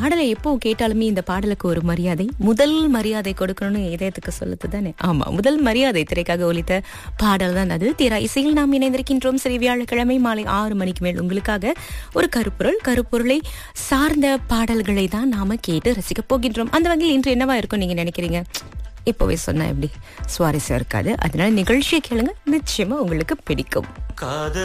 பாடலை எப்போ கேட்டாலுமே இந்த பாடலுக்கு ஒரு மரியாதை, முதல் மரியாதை கொடுக்கணும்னு இதயத்துக்கு சொல்லுது தானே. ஆமா, முதல் மரியாதை திரைக்காக ஒலித்த பாடல் தான் அது. தீரா இசையில் நாம் இணைந்திருக்கின்றோம். சரி, வியாழக்கிழமை மாலை 6 மணிக்கு மேல் உங்களுக்காக ஒரு கருப்பொருளை சார்ந்த பாடல்களை தான் நாம கேட்டு ரசிக்க போகின்றோம். அந்த வகையில் இன்று என்னவா இருக்கும் நீங்க நினைக்கிறீங்க? இப்பவே சொன்னா எப்படி சுவாரஸ்யம் இருக்காது. அதனால நிகழ்ச்சியை கேளுங்க, நிச்சயமா உங்களுக்கு பிடிக்கும்.